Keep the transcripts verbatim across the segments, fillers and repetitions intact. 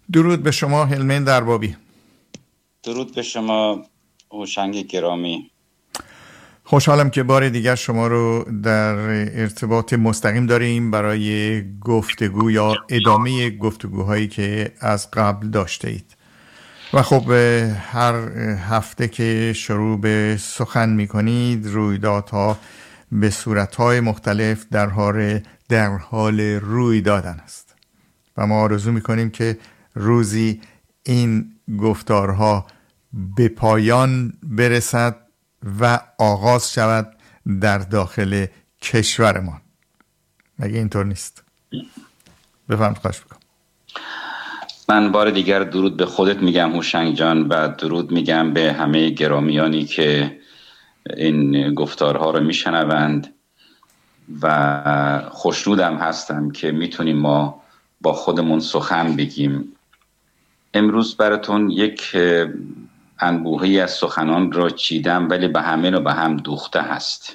درود به شما هلمن دربابی. درود به شما هوشنگ گرامی. خوشحالم که بار دیگر شما رو در ارتباط مستقیم داریم برای گفتگو یا ادامه گفتگوهایی که از قبل داشته اید. و خب هر هفته که شروع به سخن می کنید رویدادها به صورتهای مختلف در حال در حال روی دادن است و ما آرزو می کنیم که روزی این گفتارها به پایان برسد و آغاز شود در داخل کشورمان. مگه اینطور نیست؟ بفرمایید. خواهش می‌کنم. من بار دیگر درود به خودت میگم هوشنگ جان و درود میگم به همه گرامیانی که این گفتارها رو میشنوند و خوشنودم هستم که میتونیم ما با خودمون سخن بگیم. امروز براتون یک انبوهی از سخنان را چیدم ولی به همه رو به هم دوخته هست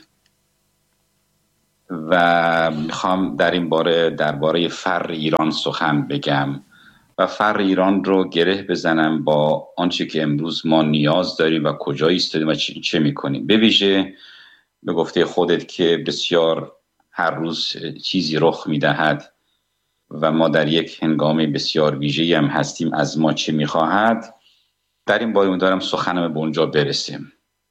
و میخوام در این باره درباره فر ایران سخن بگم و فر ایران رو گره بزنم با آنچه که امروز ما نیاز داریم و کجا ایستادیم و چه, چه میکنیم. به ویژه به گفته خودت که بسیار هر روز چیزی رخ میدهد و ما در یک هنگام بسیار ویژه‌ای هم هستیم. از ما چه میخواهد؟ در این باره دارم سخنم به اونجا برسیم.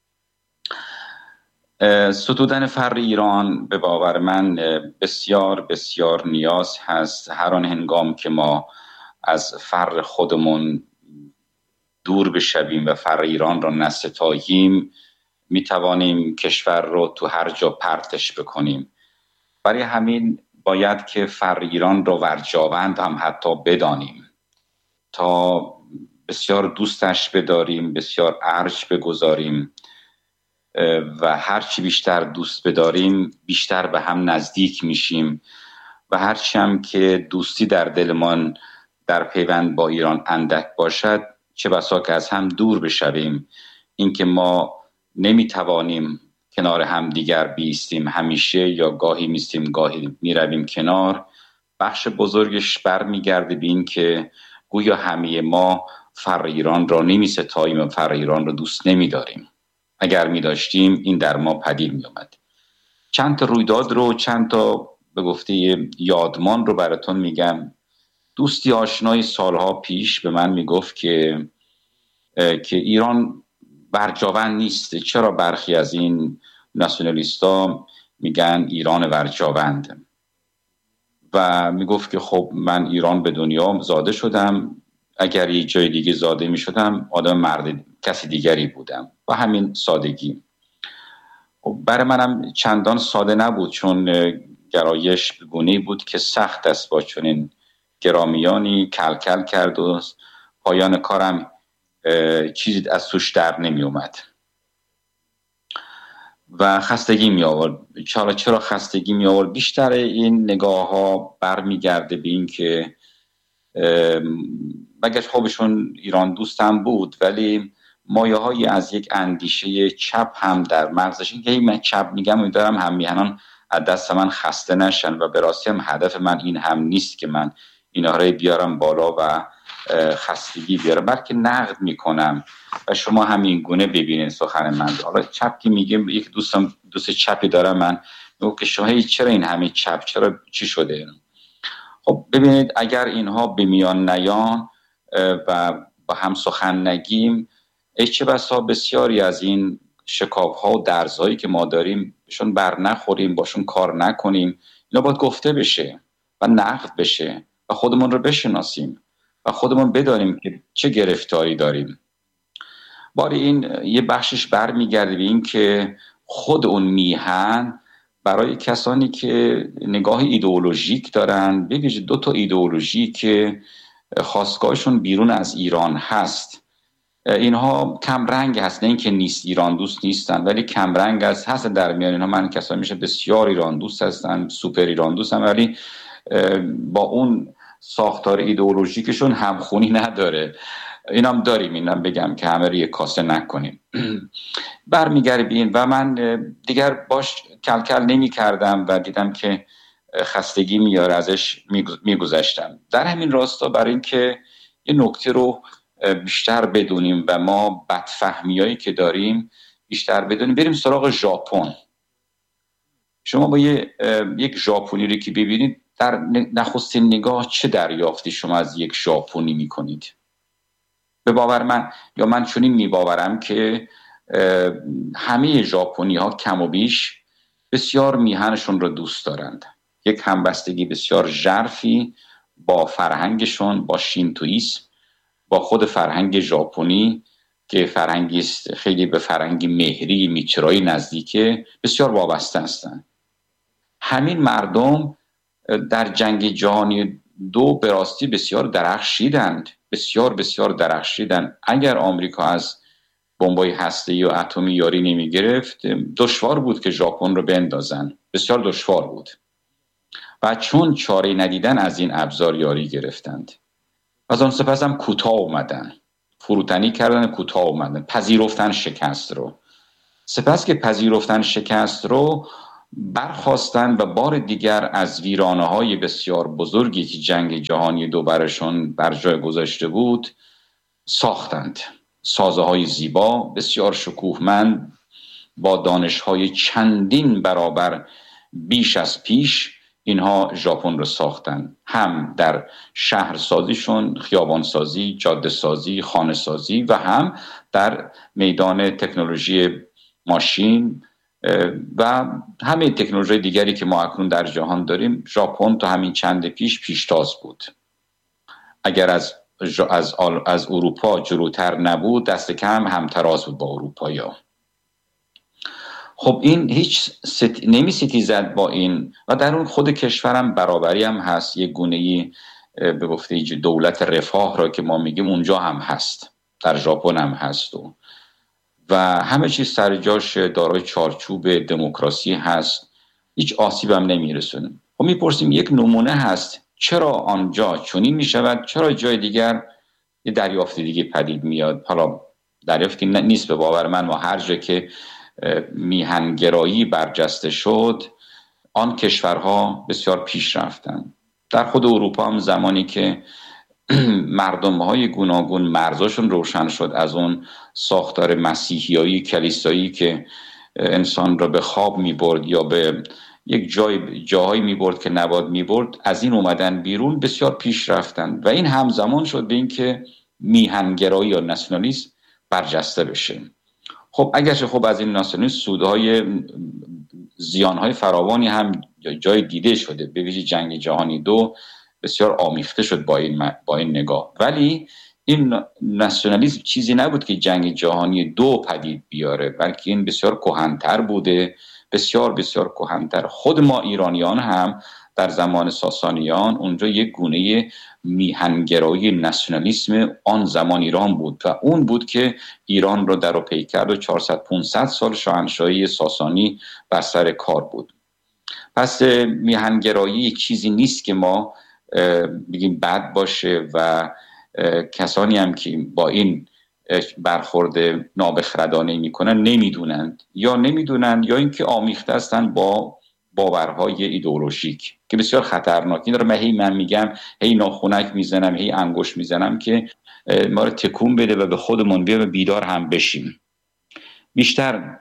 ستودن فر ایران به باور من بسیار بسیار نیاز هست. هر آن هنگام که ما از فر خودمون دور بشویم و فر ایران را نستاییم میتوانیم کشور رو تو هر جا پرتش بکنیم. برای همین باید که فر ایران رو ورجاوند هم حتی بدانیم تا بسیار دوستش بداریم، بسیار ارج بگذاریم و هرچی بیشتر دوست بداریم بیشتر به هم نزدیک میشیم و هرچی هم که دوستی در دلمان در پیوند با ایران اندک باشد چه بسا که از هم دور بشویم. اینکه ما نمیتوانیم کنار هم دیگر بیستیم همیشه یا گاهی میستیم گاهی میرویم کنار، بخش بزرگش برمیگرده به این که گویا همه ما فر ایران را نمیستاییم و فر ایران را دوست نمیداریم. اگر میداشتیم این در ما پدید میومد. چند تا رویداد رو چند تا به گفته یادمان رو براتون میگم. دوستی آشنای سالها پیش به من میگفت که که ایران ورجاوند نیست. چرا برخی از این ناسیونالیستا میگن ایران ورجاوند؟ و میگفت که خب من ایران به دنیا زاده شدم، اگر یه جای دیگه زاده میشدم آدم مرد کسی دیگری بودم و همین سادگی. خب برای منم چندان ساده نبود چون گرایش بگونه‌ای بود که سخت است با چنین گرامیانی کل کل کرد و پایان کارم چیزی از توش در نمی اومد و خستگی می آورد. چرا چرا خستگی می آورد؟ بیشتر این نگاه ها برمیگرده به این که مگرش خوبشون ایران دوستم بود ولی مایه هایی از یک اندیشه چپ هم در مغزش. این که من چپ میگم میدارم هم میهنان از دست من خسته نشن و به راستی هم هدف من این هم نیست که من اینا رو بیارم بالا و خستگی بیارم، بلکه نقد میکنم و شما همین گونه ببینید سخن من. حالا چپ که میگم یک دوستم دوست چپی دارم من میگم که شما چرا این همه چپ، چرا چی شده؟ خب ببینید اگر اینها به میان نیان و با هم سخن نگیم چه بسا بسیاری از این شکاف‌ها و درزهایی که ما داریم بهشون بر نخوریم، باشون کار نکنیم. اینا باید گفته بشه و نقد بشه و خودمون رو بشناسیم و خودمون بدانیم که چه گرفتاری داریم. باری این یه بخشش برمیگرده به این که خود اون میهن برای کسانی که نگاه ایدئولوژیک دارن، ببینید دو تا ایدئولوژی که خاستگاهشون بیرون از ایران هست، اینها کم رنگ هست، نه اینکه نیست ایران دوست نیستن ولی کم رنگ هست هست در میان اینها. من کسایی میشه بسیار ایران دوست هستن، سوپر ایران دوست هستن ولی با اون ساختار ایدئولوژیکشون همخونی نداره. اینم داریم، اینم بگم که همه رو یک کاسه نکنیم. برمیگردیم و من دیگر باش کل کل نمی کردم و دیدم که خستگی میاره ازش میگذشتم. در همین راستا برای اینکه یه نکته رو بیشتر بدونیم و ما بدفهمیایی که داریم بیشتر بدونیم. بریم سراغ ژاپن. شما با یه یک ژاپنی رو که ببینید، در نخستین نگاه چه دریافتی شما از یک ژاپنی میکنید؟ به باور من یا من چنین میباورم که همه ژاپنی ها کم و بیش بسیار میهنشون رو دوست دارند. یک همبستگی بسیار ژرفی با فرهنگشون، با شینتویسم، با خود فرهنگ ژاپنی که فرهنگی خیلی به فرهنگ مهری میترایی نزدیکه، بسیار وابسته هستند. همین مردم در جنگ جهانی دو به راستی بسیار درخشیدند، بسیار بسیار درخشیدند. اگر آمریکا از بمبای هسته‌ای و اتمی یاری نمی گرفت، دشوار بود که ژاپن رو بندازن، بسیار دشوار بود. و چون چاره ندیدن از این ابزار یاری گرفتند. از آن سپس هم کوتاه اومدن، فروتنی کردن، کوتاه اومدن، پذیرفتن شکست رو. سپس که پذیرفتن شکست رو، برخواستن و بار دیگر از ویرانه های بسیار بزرگی که جنگ جهانی دو برشون بر جای گذاشته بود ساختند. سازه های زیبا، بسیار شکوهمند، با دانش های چندین برابر بیش از پیش اینها ژاپن رو ساختن. هم در شهرسازیشون، خیابانسازی، جاده سازی، خانه سازی و هم در میدان تکنولوژی ماشین و همه تکنولوژی دیگری که ما اکنون در جهان داریم. ژاپن تا همین چند پیش پیشتاز بود. اگر از از از اروپا جلوتر نبود، دست کم همتراز بود با اروپایی‌ها. خب این هیچ ست... نمی ستیزد با این و در اون خود کشورم برابری هم هست. یک گونه‌ای به گفته دولت رفاه را که ما میگیم اونجا هم هست، در ژاپن هم هست و و همه چیز سر جاش، دارای چارچوب دموکراسی هست، هیچ آسیب هم نمیرسونه. خب میپرسیم یک نمونه هست، چرا آنجا چنین میشود، چرا جای دیگر یه دریافت دیگه پدید میاد؟ حالا دریافتی نیست به باور من، ما هر جا که میهنگرایی برجسته شد آن کشورها بسیار پیش رفتن. در خود اروپا هم زمانی که مردم‌های گوناگون مرزاشون روشن شد از اون ساختار مسیحیایی کلیسایی که انسان را به خواب می‌برد یا به یک جای جاهایی می‌برد که نباید می‌برد، از این اومدن بیرون، بسیار پیش رفتن و این همزمان شد به این که میهنگرایی یا ناسیونالیسم برجسته بشه. خب اگرچه خب از این ناسیونالیسم سودهای زیانهای فراوانی هم جای دیده شده، به ویژه جنگ جهانی دو بسیار آمیخته شد با این با این نگاه، ولی این ناسیونالیسم چیزی نبود که جنگ جهانی دو پدید بیاره، بلکه این بسیار کهن‌تر بوده، بسیار بسیار کهن‌تر. خود ما ایرانیان هم در زمان ساسانیان اونجا یک گونه میهنگرایی ناسیونالیسم آن زمان ایران بود و اون بود که ایران رو در و پی کرد و چهارصد پانصد سال شاهنشاهی ساسانی بر سر کار بود. پس میهنگرایی چیزی نیست که ما بگیم بد باشه و کسانی هم که با این برخورد نابخردانه میکنن نمیدونند یا نمیدونند یا اینکه آمیخته هستن با باورهای ایدئولوژیک که بسیار خطرناک. این رو من هی من میگم، هی ناخونک میزنم، هی انگشت میزنم که ما رو تکون بده و به خودمون بیا و بیدار هم بشیم. بیشتر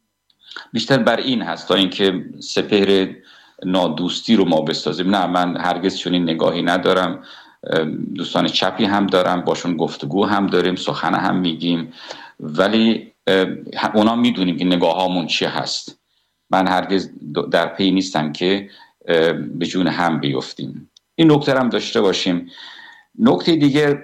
بیشتر بر این هست تا اینکه سپهر نادوستی رو ما بسازیم. نه، من هرگز چنین نگاهی ندارم. دوستان چپی هم دارم، باشون گفتگو هم داریم، سخن هم میگیم، ولی اونا میدونیم که نگاه هامون چی هست. من هرگز در پی نیستم که به جون هم بیفتیم. این نکته هم داشته باشیم. نکته دیگه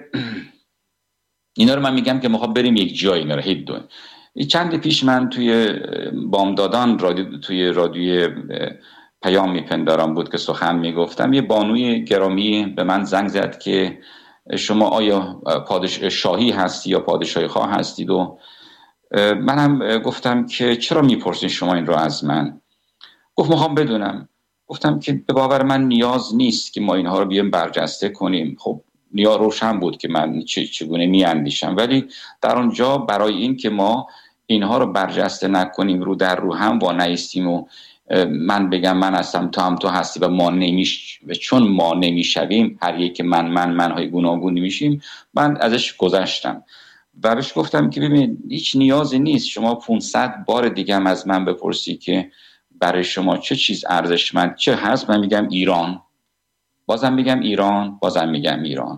اینا رو من میگم که میخوام بریم یک جایی، اینا رو هید دون. چند پیش من توی بامدادان رادیو توی رادیوی پیام میپندارم بود که سخن میگفتم، یه بانوی گرامی به من زنگ زد که شما آیا پادشاهی هستی یا پادشاهی خواه هستید؟ و من هم گفتم که چرا میپرسین شما این رو از من؟ گفت میخوام بدونم. گفتم که به باور من نیاز نیست که ما اینها رو بیایم برجسته کنیم. خب نیاز روشن بود که من چگونه میاندیشم، ولی در اونجا برای این که ما اینها رو برجسته نکنیم، رو در رو هم وا نایستیم و من بگم من هستم تو هم تو هستی و ما نمیش و چون ما نمیشویم هر یک من من منهای گوناگونی میشیم، من ازش گذشتم و بهش گفتم که ببین هیچ نیازی نیست شما پانصد بار دیگه هم از من بپرسی که برای شما چه چیز ارزشمند چه هست، من میگم ایران، بازم میگم ایران، بازم میگم ایران.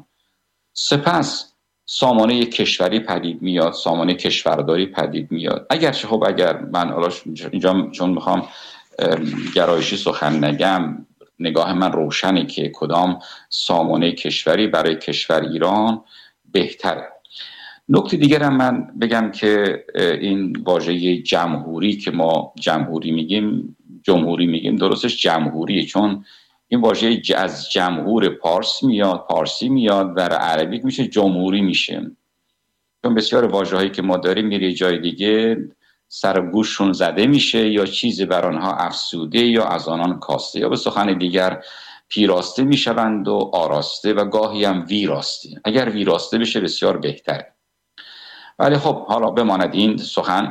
سپس سامانه کشوری پدید میاد، سامانه کشورداری پدید میاد. اگرچه خب اگر من حالا اینجا چون میخوام گرایشی سخن نگم، نگاه من روشنه که کدام سامانه کشوری برای کشور ایران بهتره. نکته دیگر هم من بگم که این واژه جمهوری که ما جمهوری میگیم جمهوری میگیم، درستش جمهوریه، چون این واژه از جمهور پارس میاد، پارسی میاد، در عربی میشه جمهوری میشه. چون بسیار واژه‌هایی که ما داریم میره جای دیگه سر گوششون زده میشه یا چیزی بر آنها افسوده یا از آنان کاسته یا به سخن دیگر پیراسته میشوند و آراسته و گاهی هم ویراسته. اگر ویراسته بشه بسیار بهتره. ولی خب حالا بماند این سخن.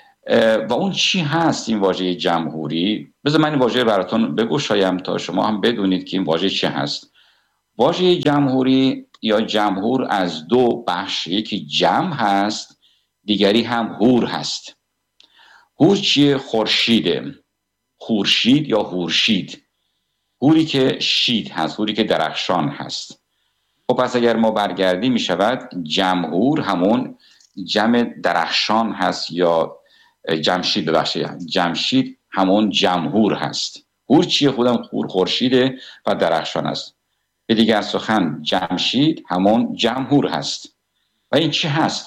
و اون چی هست این واژه جمهوری؟ بذار من این واژه براتون بگوشایم تا شما هم بدونید که این واژه چی هست. واژه جمهوری یا جمهور از دو بخش، یکی جمع هست، دیگری هم هور هست. هور چیه؟ خورشیده، خورشید یا هورشید، هوری که شید هست، هوری که درخشان هست. خب پس اگر ما برگردیم می شود جمهور همون جمع درخشان هست یا جمشید، ببخشید جمشید همون جمهور هست. هور چیه؟ خودم هور خورشیده و درخشان است. به دیگر سخن جمشید همون جمهور هست. و این چی هست؟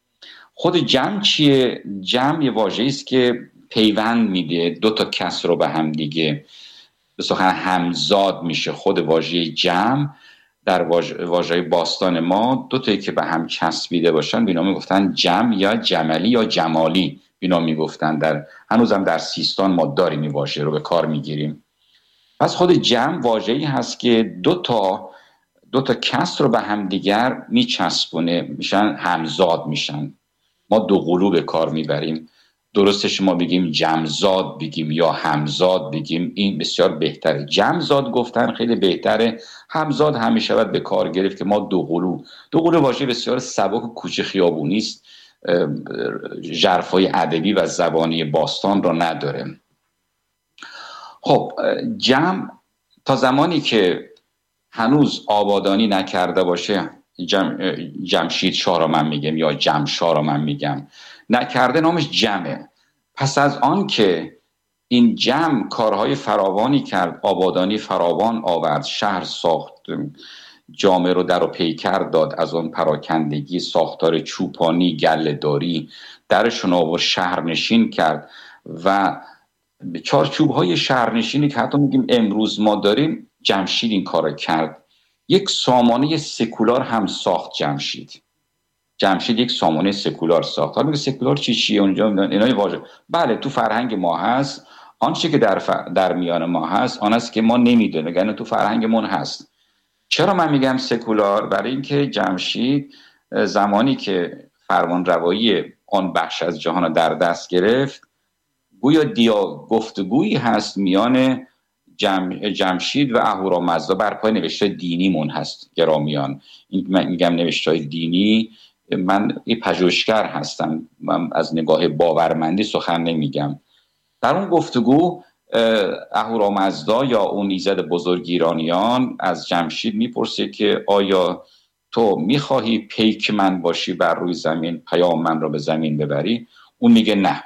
خود جمع چیه؟ جمع یه واژه‌ای است که پیوند میده دو تا کس رو به هم دیگه، به سخن همزاد میشه. خود واژه جمع در واژه باستان ما دو تایی که به هم چسبیده باشن بینا میگفتن جمع یا جملی یا جمالی، بینا میگفتن. در هنوزم در سیستان ما داریم این واژه رو به کار میگیریم. پس خود جمع واژه‌ای هست که دو تا دو تا کس رو به هم دیگر میچسبونه، میشن همزاد میشن. ما دو قلو به کار میبریم. درستش ما بگیم جمزاد بگیم یا همزاد بگیم، این بسیار بهتره. جمزاد گفتن خیلی بهتره، همزاد همیشه باید به کار گرفت که ما دو قلو. دو قلو واژه بسیار سبک و کوچه خیابونی است، ژرفای ادبی و زبانی باستان را نداره. خب جمع تا زمانی که هنوز آبادانی نکرده باشه، جم، جمشید شاه را من میگم یا جمشاه را من میگم، نکرده نامش جمعه. پس از آن که این جمع کارهای فراوانی کرد، آبادانی فراوان آورد، شهر ساخت، جامعه رو در و پیکر داد، از اون پراکندگی ساختار چوپانی گله‌داری درشون آورد، شهرنشین کرد و چارچوب‌های شهرنشینی که حتی میگیم امروز ما داریم جمشید این کارو کرد. یک سامانه سکولار هم ساخت جمشید. جمشید یک سامانه سکولار ساخت. حالا میگه سکولار چی چیه اونجا؟ اینای واژه بله تو فرهنگ ما هست. آنچه که در ف... در میان ما هست آن است که ما نمیدونیم، یعنی تو فرهنگمون هست. چرا من میگم سکولار؟ برای اینکه جمشید زمانی که فرمانروایی آن بخش از جهان در دست گرفت، گویا دیا گفتگویی هست میان جم... جمشید و اهورامزدا بر پای نوشته دینیمون هست. گرامیان این من میگم نوشته دینی، من یه پژوهشگر هستم، من از نگاه باورمندی سخن نمیگم. در اون گفتگو اهورامزدا یا اون ایزد بزرگ ایرانیان از جمشید میپرسه که آیا تو میخواهی پیک من باشی بر روی زمین، پیام من رو به زمین ببری؟ اون میگه نه،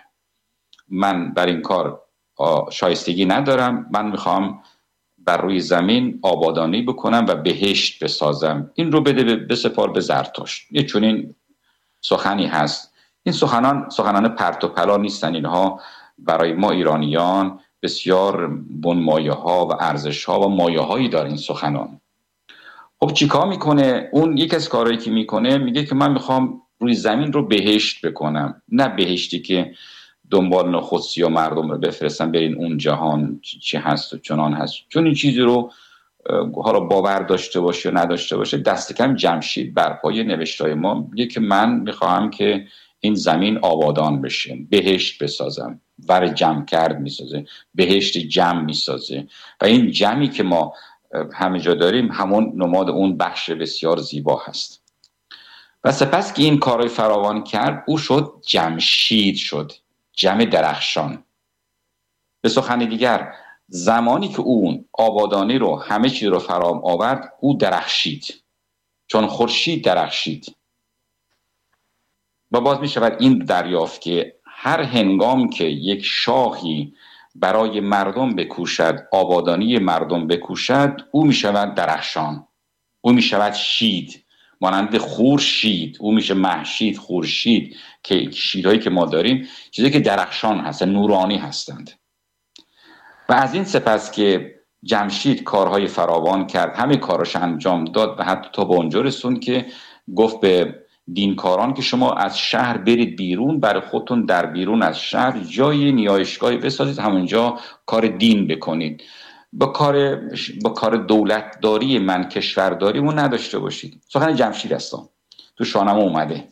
من بر این کار شایستگی ندارم، من میخوام بر روی زمین آبادانی بکنم و بهشت بسازم، این رو بده بسپار به زرتشت. یه چنین سخنی هست. این سخنان سخنان پرت و پلا نیستن، اینها برای ما ایرانیان بسیار بنمایه ها و ارزش ها و مایه هایی داره این سخنان. خب چیکار میکنه اون؟ یک از کارهایی که میکنه میگه که من میخوام روی زمین رو بهشت بکنم، نه بهشتی که دنبال نخودسی و مردم رو بفرستن برین اون جهان چی هست و چنان هست. چون این چیزی رو حالا باور داشته باشه یا نداشته باشه، دست کم جمشید بر پای نوشته‌های ما میگه که من میخواهم که این زمین آبادان بشه، بهشت بسازم. ور جمع کرد میسازه، بهشت جمع میسازه. و این جمعی که ما همه جا داریم همون نماد اون بخش بسیار زیبا هست. و سپس که این کارهای فراوان کرد، او شد جمشید، شد جمع درخشان. به سخن دیگر زمانی که اون آبادانی رو همه چیز رو فراهم آورد، او درخشید، چون خورشید درخشید. و باز می شود این دریافت که هر هنگام که یک شاهی برای مردم بکوشد، آبادانی مردم بکوشد، او می شود درخشان، او می شود شید، مانند خورشید. او میشه مهشید، خورشید، که شیدهایی که ما داریم چیزی که درخشان هستند، نورانی هستند. و از این سپس که جمشید کارهای فراوان کرد، همه کاراش انجام داد و حتی تا به اونجا رسوند که گفت به دینکاران که شما از شهر برید بیرون، برای خودتون در بیرون از شهر جای نیایشگاهی بسازید، همونجا کار دین بکنید، با کار با کار دولتداری من کشورداری اون نداشته باشید. سخن جمشید است، تو شاهنامه اومده.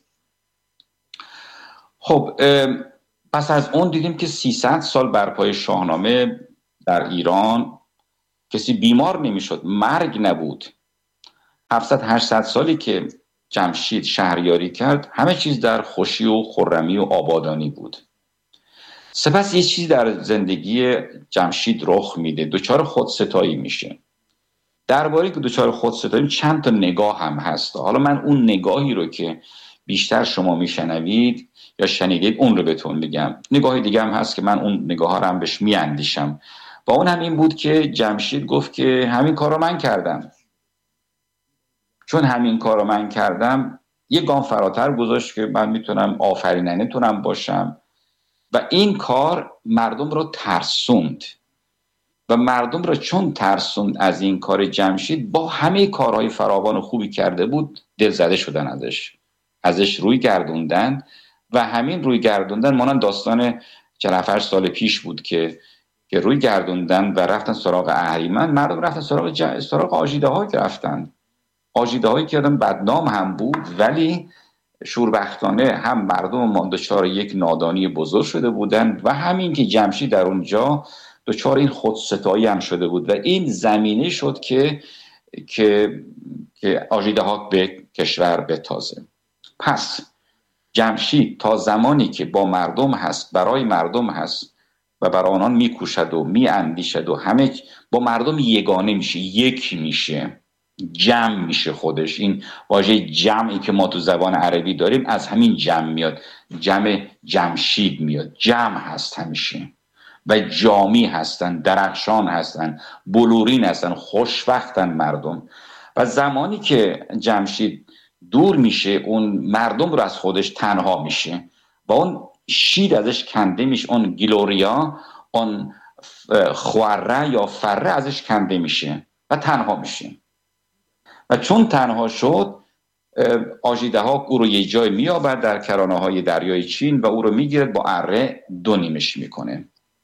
خب پس از اون دیدیم که سیصد سال بر پای شاهنامه در ایران کسی بیمار نمیشد، مرگ نبود. هفتصد هشتصد سالی که جمشید شهریاری کرد، همه چیز در خوشی و خرمی و آبادانی بود. سپس یه چیزی در زندگی جمشید رخ میده، دچار خودستایی میشه. درباره که دچار خودستایی چند تا نگاه هم هست. حالا من اون نگاهی رو که بیشتر شما میشنوید یا شنیدید اون رو بهتون بگم. نگاه دیگه هم هست که من اون نگاه ها رو هم بهش میاندیشم. و اون هم این بود که جمشید گفت که همین کار رو من کردم، چون همین کار رو من کردم یه گام فراتر گذاشت که من میتونم آفریننده تونم باشم. و این کار مردم رو ترسوند و مردم رو چون ترسوند از این کار جمشید، با همه کارهای فراوان و خوبی کرده بود دل زده شدن ازش ازش روی گردوندن. و همین روی گردوندن مانند داستان چند سال پیش بود که که روی گردوندن و رفتن سراغ اهریمن. مردم رفتن سراغ ج... سراغ آژیده ها که رفتن آژیده هایی که آدم بدنام هم بود، ولی شوربختانه هم مردم ما دچار یک نادانی بزرگ شده بودند و همین که جمشید در اونجا دچار این خودستایی هم شده بود و این زمینه شد که که که آژیده ها به کشور بتازه. پس جمشید تا زمانی که با مردم هست، برای مردم هست و برای آنان میکوشد و میاندیشد و همه با مردم یگانه میشه، یک میشه، جمع میشه خودش. این واژه جمعی که ما تو زبان عربی داریم از همین جمع میاد، جمع جمشید میاد. جمع هست همیشه و جامی هستن، درخشان هستن، بلورین هستن، خوشبختن مردم. و زمانی که جمشید دور میشه، اون مردم رو از خودش تنها میشه و اون شید ازش کنده میشه، اون گلوریا، اون خواره یا فره ازش کنده میشه و تنها میشه. و چون تنها شد، آژیده ها او رو یه جای میابرد در کرانه های دریای چین و او رو میگیرد با اره دو نیمش میکنه.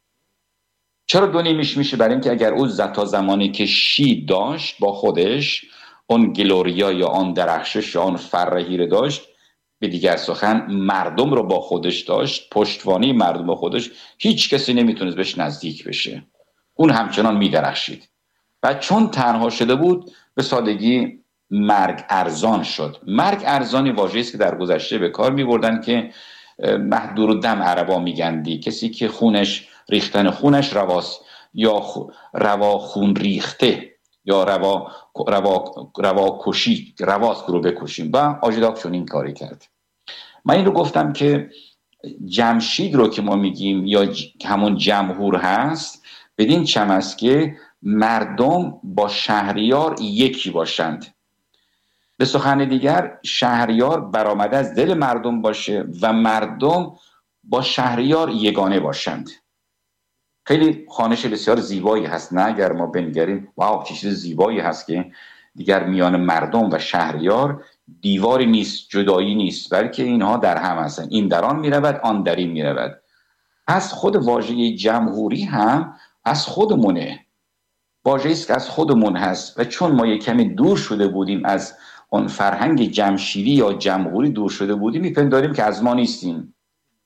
چرا دو نیمش میشه؟ برای اینکه اگر او تا زمانی که شید داشت با خودش، اون گلوریا یا آن درخشش یا آن فرهیره داشت، به دیگر سخن مردم رو با خودش داشت، پشتوانه مردم با خودش، هیچ کسی نمیتونست بهش نزدیک بشه، اون همچنان میدرخشید. و چون تنها شده بود به سادگی مرگ ارزان شد. مرگ ارزانی واژه‌ای است که در گذشته به کار می‌بردن که محدور الدم عربا میگندی، کسی که خونش ریختن خونش رواست یا روا خون ریخته یا روا روا روا کشی رواست رو بکشیم. و آژیداک چون این کاری کرد. من این رو گفتم که جمشید رو که ما میگیم یا همون جمهور هست، بدین چم است که مردم با شهریار یکی باشند. به سخن دیگر شهریار برآمده از دل مردم باشه و مردم با شهریار یگانه باشند. خیلی خوانش بسیار زیبایی هست، نه اگر ما بنگریم واو چه چیز زیبایی هست که دیگر میان مردم و شهریار دیواری نیست، جدایی نیست، بلکه اینها در هم هستند، این در آن میرود آن در این میرود. از خود واژه جمهوری هم از خودمونه، واژه‌ای است که از خودمون هست و چون ما یک کمی دور شده بودیم از اون فرهنگ جمشیدی یا جمهوری دور شده بودیم، میپنداریم که از ما نیستیم.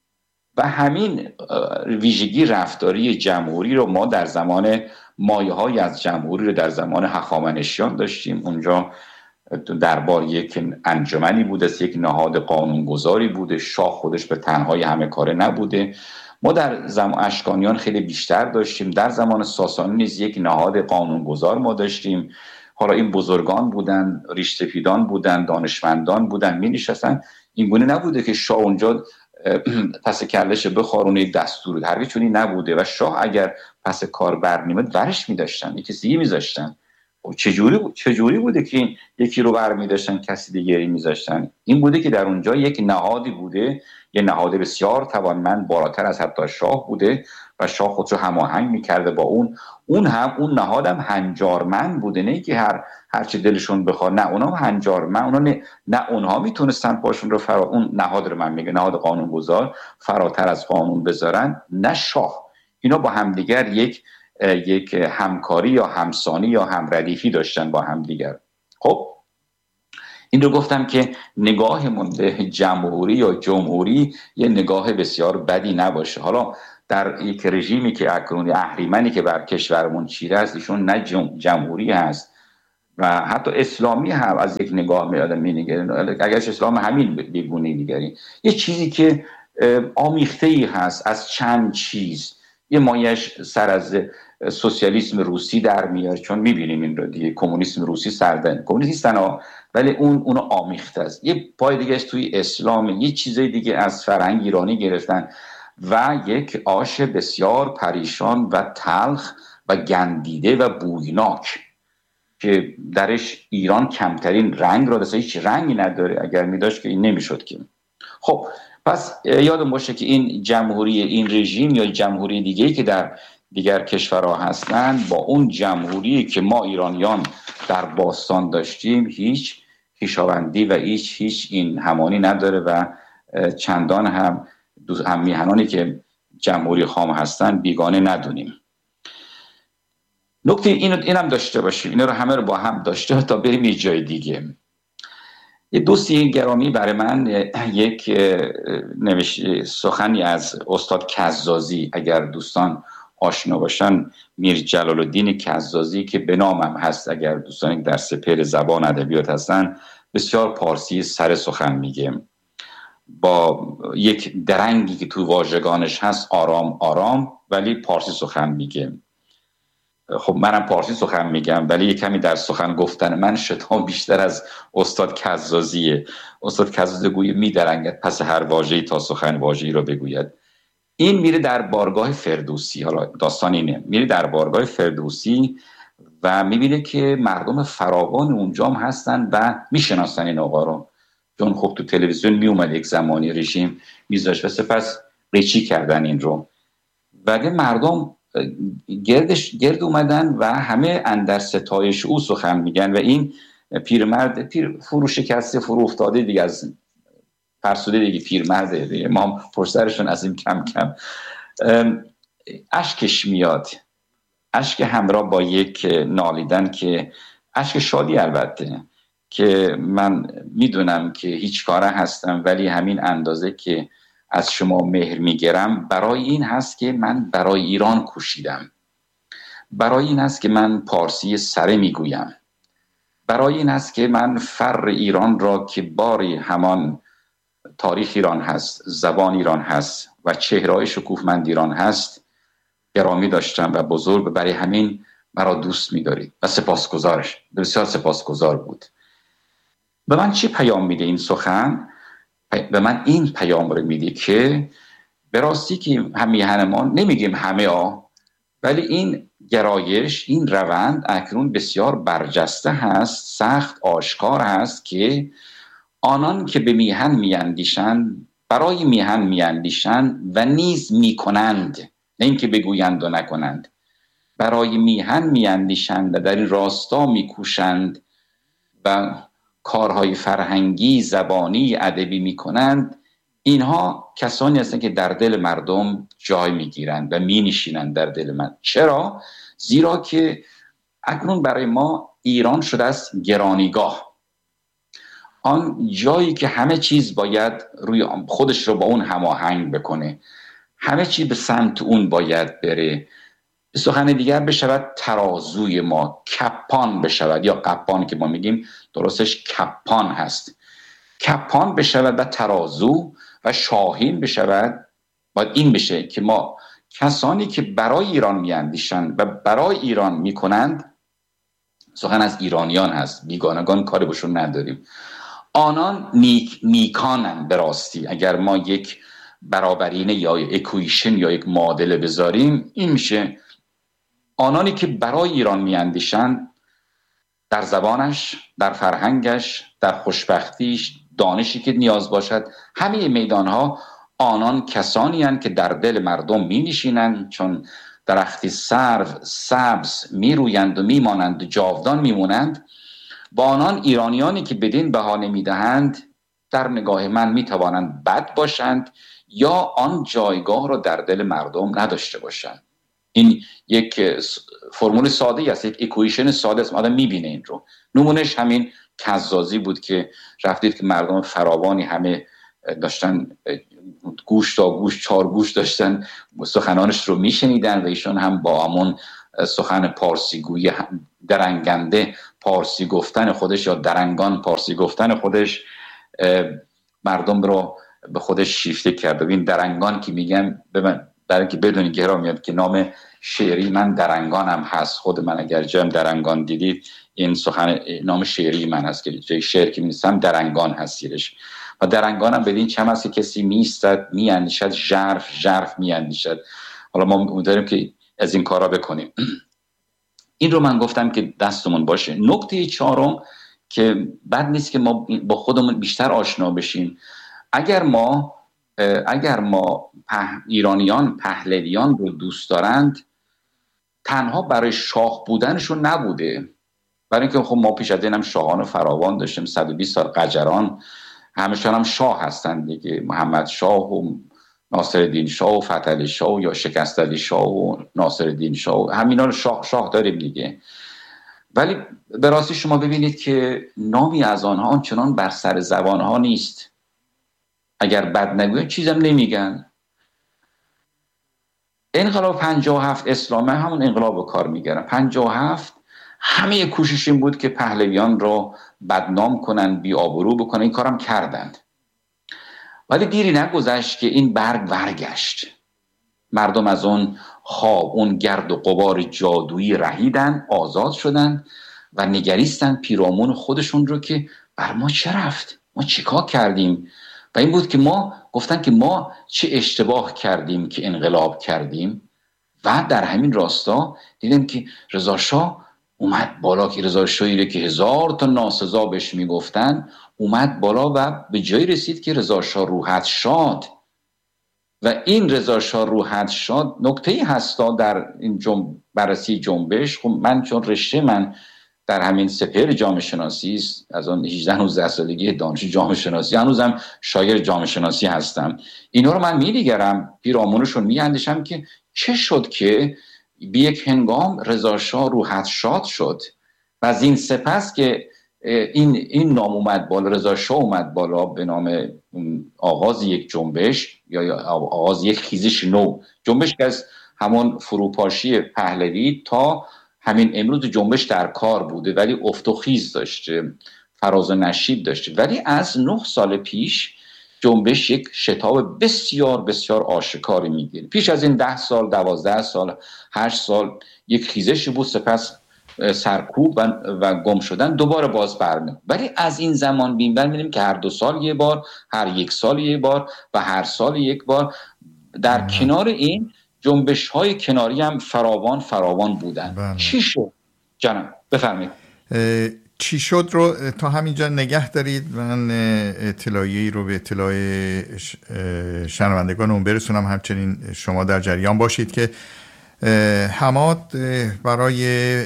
و همین ویژگی رفتاری جمهوری رو ما در زمان مایه‌های از جمهوری رو در زمان هخامنشیان داشتیم. اونجا دربار یک انجمنی بوده، یک نهاد قانونگذاری بوده، شاه خودش به تنهایی همه کاره نبوده. ما در زمان اشکانیان خیلی بیشتر داشتیم. در زمان ساسانی نیز یک نهاد قانونگذار ما داشتیم. حالا این بزرگان بودن، ریش‌سپیدان بودن، دانشمندان بودن، می نشستن. این گونه نبوده که شاه اونجا پس کلش بخارونه دستور، هرگز چنین نبوده. و شاه اگر پس کار برنمیاد ورش می‌داشتن، یک کسی می‌ذاشتن. چجوری چجوری بوده که این یکی رو برمی‌داشتن کسی دیگری می‌ذاشتن؟ این بوده که در اونجا یک نهادی بوده، یه نهاد بسیار توانمند، بالاتر از حتی شاه بوده و شاه خودشو هماهنگ می‌کرده با اون. اون هم اون نهاد هم هنجارمند بوده، نه که هر هر چه دلشون بخواد، نه اونها هنجارمند، اونها نه, نه اونها میتونستن پاشون رو فرا اون نهاد رو من میگه نهاد قانونگذار فراتر از قانون بذارن، نه شاه. اینا با همدیگر یک یک همکاری یا همسانی یا همردیفی داشتن با همدیگر. خب این رو گفتم که نگاهمون به جمهوری یا جمهوری یه نگاه بسیار بدی نباشه. حالا در یک رژیمی که اکنون اهریمنی که بر کشورمون چیره است، ایشون نه جمهوری هست و حتی اسلامی هم از یک نگاه می آدم می‌نگره، اگرش اسلام همین بیگونه دیگری، یه چیزی که آمیخته‌ای هست از چند چیز. یه مایش سر از سوسیالیسم روسی در میاد، چون میبینیم این رو دیگه، کمونیسم روسی سردن کمونیستن ها، ولی اون اونو آمیخته است. یه پای دیگه است توی اسلام، یه چیزای دیگه از فرهنگ ایرانی گرفتن و یک آش بسیار پریشان و تلخ و گندیده و بویناک که درش ایران کمترین رنگ را داشته، هیچ رنگی نداره، اگر میداشت که این نمیشد که. خب پس یادم باشه که این جمهوری، این رژیم یا جمهوری دیگه‌ای که در دیگر کشورها هستن با اون جمهوری که ما ایرانیان در باستان داشتیم هیچ خویشاوندی و هیچ هیچ این همانی نداره و چندان هم هم میهنانی که جمهوری خام هستن بیگانه ندونیم. نکته اینو اینم داشته باشیم، اینا رو همه رو با هم داشته تا بریم یه جای دیگه. یه دوستی گرامی برای من یک نوشت سخنی از استاد کزازی، اگر دوستان آشنا باشن، میر جلال الدین کزازی که به نامم هست، اگر دوستان در سپهر زبان ادبیات هستن، بسیار پارسی سر سخن میگه، با یک درنگی که تو واژگانش هست، آرام آرام، ولی پارسی سخن میگه. خب منم پارسی سخن میگم ولی یک کمی در سخن گفتن من شتاب بیشتر از استاد کزازیه. استاد کزازی گویه میدرنگد پس هر واژه‌ای تا سخن واژه‌ای رو بگوید. این میره در بارگاه فردوسی، حالا داستان اینه، میره در بارگاه فردوسی و میبینه که مردم فراوان اونجام هستن و میشناسن این آقا رو، چون خب تو تلویزیون میومد یک زمانی رژیم میذاشت و سپس قیچی کردن این رو و مردم گردش گرد اومدن و همه اندر ستایش او سخن میگن و این پیرمرد پیر فرو شکسته فرو افتاده دیگه، از فرسوده دیگه، پیرمرده دیگه، ما پشت سرشون از این کم کم اشکش میاد، اشک همراه با یک نالیدن که اشک شادی البته، که من میدونم که هیچ کاره هستم ولی همین اندازه که از شما مهر میگیرم برای این هست که من برای ایران کوشیدم، برای این هست که من پارسی سره میگویم، برای این هست که من فر ایران را که باری همان تاریخ ایران هست، زبان ایران هست و چهره‌های شکوفمند ایران هست گرامی داشتم و بزرگ، برای همین مرا دوست می‌دارید و سپاسگزارش، بسیار سپاسگزار بود. به من چی پیام میده این سخن؟ به من این پیام رو میده که به راستی که هم میهن ما، نمیگیم همه ها، ولی این گرایش، این روند اکنون بسیار برجسته هست، سخت آشکار هست که آنان که به میهن میاندیشند برای میهن میاندیشند و نیز میکنند، نه اینکه بگویند و نکنند، برای میهن میاندیشند و در این راستا میکوشند و کارهای فرهنگی، زبانی، ادبی میکنند. اینها کسانی هستند که در دل مردم جای میگیرند و مینشینند در دل من. چرا؟ زیرا که اکنون برای ما ایران شده است گرانیگاه. آن جایی که همه چیز باید روی خودش رو با اون هماهنگ بکنه، همه چی به سمت اون باید بره. به سخن دیگر بشود ترازوی ما کپان بشود، یا قپان که ما میگیم درستش کپان هست، کپان بشود و ترازو و شاهین بشود. باید این بشه که ما کسانی که برای ایران میاندیشند و برای ایران میکنند، سخن از ایرانیان هست، بیگانگان کاری باشون نداریم، آنان نیک نیکانند به راستی. اگر ما یک برابرینه یا اکویشن یا یک معادله بذاریم، این میشه آنانی که برای ایران میاندیشند، در زبانش، در فرهنگش، در خوشبختیش، دانشی که نیاز باشد، همه میدانها آنان کسانی هستند که در دل مردم می نشینند، چون درختی سرو سبز می رویند و می مانند و جاودان می مونند. با آنان ایرانیانی که بدین بها نمی دهند، در نگاه من می توانند بد باشند یا آن جایگاه رو در دل مردم نداشته باشند. این یک فرمول ساده است، یک اکویشن ساده است، آدم میبینه این رو. نمونهش همین کزازی بود که رفتید که مردم فراوانی همه داشتن گوش تا گوش، چهار گوش داشتن سخنانش رو میشنیدن و ایشون هم با همون سخن پارسی گویی درنگنده پارسی گفتن خودش یا درنگان پارسی گفتن خودش مردم رو به خودش شیفته کرد. و این درنگان که میگم به من برای که بدونی گرامیان که نام شعری من درنگانم هست، خود من اگر جام درنگان دیدید این سخن نام شعری من هست که جای شعر که می‌نویسم درنگان هست زیرش. و درنگانم بدین چم هست که کسی میستد میاندیشد، ژرف ژرف میاندیشد. حالا ما امیدواریم که از این کارا بکنیم. این رو من گفتم که دستمون باشه. نکته چهارم که بد نیست که ما با خودمون بیشتر آشنا بشیم. اگر ما اگر ما په... ایرانیان پهلویان رو دوست دارند، تنها برای شاه بودنشون نبوده، برای اینکه خب ما پیش از این هم شاهان فراوان داشتیم، صد و بیست سال قجران، همشون هم شاه هستند دیگه، محمد شاه و ناصرالدین شاه و فتحعلی شاه و یا شکستعلی شاه و ناصرالدین شاه و همینا رو شاه شاه داریم دیگه. ولی به راستی شما ببینید که نامی از آنها آنچنان بر سر زبانها نیست. اگر بد نگوین چیزم نمیگن. انقلاب پنجاه و هفت اسلامه همون انقلاب رو کار میگیرن. پنجاه و هفت همه کوشش این بود که پهلویان رو بدنام کنن، بی آبرو بکنن. این کارم کردند. ولی دیری نگذشت که این برگ برگشت. مردم از اون خواب، اون گرد و غبار جادویی رهیدن، آزاد شدن و نگریستن پیرامون خودشون رو که بر ما چه رفت؟ ما چیکار کردیم؟ و این بود که ما گفتن که ما چه اشتباه کردیم که انقلاب کردیم. و در همین راستا دیدیم که رضا شاه اومد بالا، که رضا شاهی که هزار تا ناسزا بهش میگفتن اومد بالا و به جایی رسید که رضا شاه روحت شاد. و این رضا شاه روحت شاد نکته‌ای هستا در این جنب بررسی جنبش. خب من چون رشته من در همین سپهر جامعه شناسی است، از اون هجده نوزده سالگی دانشجو جامعه شناسی، هنوزم شاگرد جامعه شناسی هستم. اینا رو من می‌نگرم، پیرامونشون میاندیشم که چه شد که بی یک هنگام رضا شاه روحت شاد شد و از این سپس که این این نام اومد بالا، رضا شاه اومد بالا به نام آغاز یک جنبش یا آغاز یک خیزش نو. جنبش که از همون فروپاشی پهلوی تا همین امروز جنبش در کار بوده، ولی افت و خیز داشته، فراز و نشیب داشته. ولی از نه سال پیش جنبش یک شتاب بسیار بسیار آشکاری میگیره. پیش از این ده سال، دوازده سال، هشت سال یک خیزش بود، سپس سرکوب و, و گم شدن، دوباره باز برمیاد. ولی از این زمان بین بر می‌بینیم که هر دو سال یک بار، هر یک سال یک بار و هر سال یک بار. در کنار این جنبش های کناری هم فراوان فراوان بودن. بله. چی شد؟ جانم بفرمایید. چی شد رو تا همینجا نگه دارید. من اطلاعیه‌ای رو به اطلاع شنوندگانمون برسونم، همچنین شما در جریان باشید که حماد برای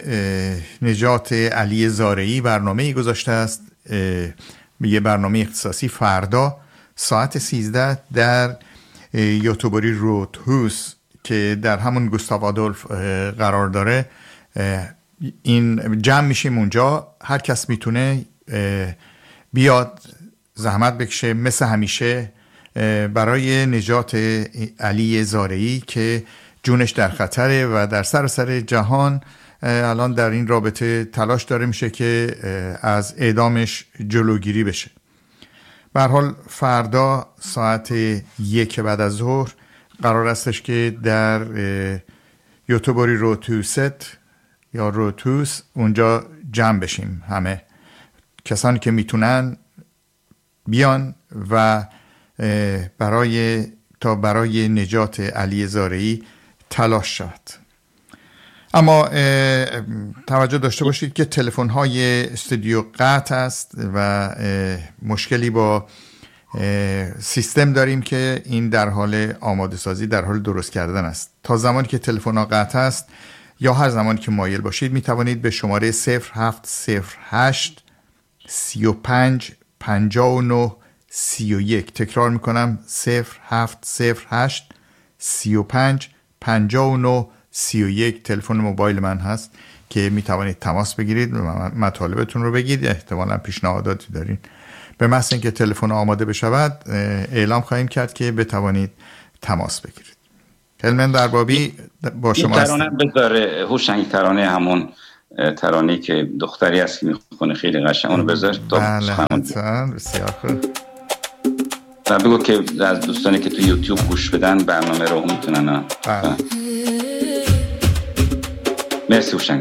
نجات علی زارعی برنامه‌ای گذاشته است، یه برنامه اختصاصی فردا ساعت سیزده در یوتوبری رود هوس که در همون گوستاو آدولف قرار داره. این جمع میشیم اونجا، هر کس میتونه بیاد زحمت بکشه مثل همیشه برای نجات علی زارعی که جونش در خطره و در سراسر جهان الان در این رابطه تلاش داره میشه که از اعدامش جلوگیری بشه. به هر حال فردا ساعت یک بعد از ظهر قرار استش که در یوتوبری روتوست یا روتوس اونجا جمع بشیم، همه کسانی که میتونن بیان و برای تا برای نجات علی زارعی تلاش شد. اما توجه داشته باشید که تلفن های استودیو قطع است و مشکلی با سیستم داریم که این در حال آماده سازی، در حال درست کردن است. تا زمانی که تلفن ها قطع است یا هر زمانی که مایل باشید می توانید به شماره صفر هفت صفر هشت سی و پنج پنجاه و نه سی و یک، تکرار میکنم صفر هفت صفر هشت سی و پنج پنجاه و نه سی و یک تلفن موبایل من هست که می توانید تماس بگیرید و مطالبتون رو بگید. احتمالاً پیشنهاداتی دارین. به محض اینکه تلفن آماده بشود اعلام خواهیم کرد که بتوانید تماس بگیرید. هلمن دربابی با شما هست. ترانه بذاره هوشنگ، ترانه همون ترانه‌ای که دختری هست که میخونه خیلی قشنگ، اونو بذار. بله حتما، بسیار خوب. و بگو که از دوستانی که تو یوتیوب گوش بدن برنامه رو میتونن. مرسی هوشنگ.